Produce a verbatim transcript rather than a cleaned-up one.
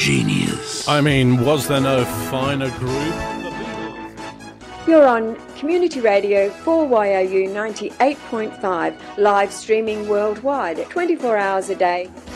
genius. I mean, was there no finer group? You're on Community Radio four Y O U ninety-eight point five, live streaming worldwide, twenty-four hours a day,